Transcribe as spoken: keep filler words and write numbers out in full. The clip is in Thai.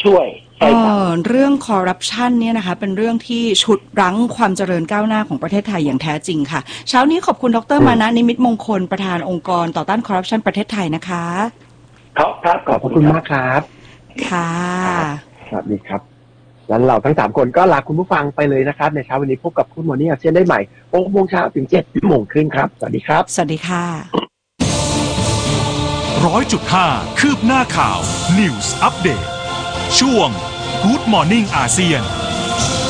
ช่วยใช่ครับเรื่องคอร์รัปชันเนี่ยนะคะเป็นเรื่องที่ฉุดรั้งความเจริญก้าวหน้าของประเทศไทยอย่างแท้จริงค่ะเช้านี้ขอบคุณดรมานะนิมิตมงคลประธานองค์กรต่อต้านคอร์รัปชันประเทศไทยนะคะครับครับขอบคุณมากครับค่ะสวัสดีครับแล้วเราทั้งสามคนก็ลาคุณผู้ฟังไปเลยนะครับในเช้าวันนี้พบกับคุณหมอนี่อาเซียนได้ใหม่หกโมงเช้าถึงเจ็ดโมงครึ่งครับสวัสดีครับสวัสดีค่ะร้อยจุดห้าคืบหน้าข่าว News Update ช่วง Good Morning อาเซียน